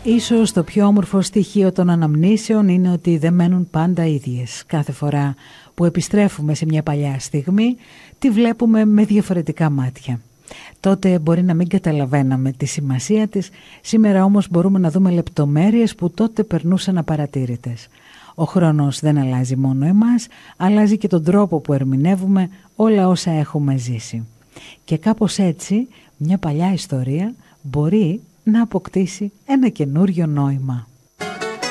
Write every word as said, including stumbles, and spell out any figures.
Ίσως το πιο όμορφο στοιχείο των αναμνήσεων είναι ότι δεν μένουν πάντα ίδιες. Κάθε φορά που επιστρέφουμε σε μια παλιά στιγμή, τη βλέπουμε με διαφορετικά μάτια. Τότε μπορεί να μην καταλαβαίναμε τη σημασία της, σήμερα όμως μπορούμε να δούμε λεπτομέρειες που τότε περνούσαν απαρατήρητες. Ο χρόνος δεν αλλάζει μόνο εμάς, αλλάζει και τον τρόπο που ερμηνεύουμε όλα όσα έχουμε ζήσει. Και κάπως έτσι μια παλιά ιστορία μπορεί να αποκτήσει ένα καινούριο νόημα.